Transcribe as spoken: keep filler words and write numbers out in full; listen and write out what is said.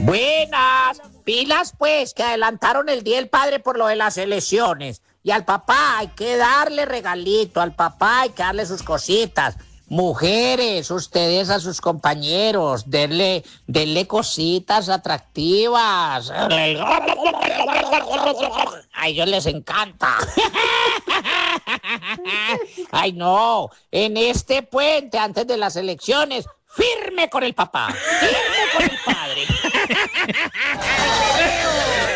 Buenas, pilas pues, que adelantaron el Día del Padre por lo de las elecciones. Y al papá hay que darle regalito, al papá hay que darle sus cositas. Mujeres, ustedes a sus compañeros, denle, denle cositas atractivas. A ellos les encanta. Ay, no, en este puente antes de las elecciones, firme con el papá, firme con el padre.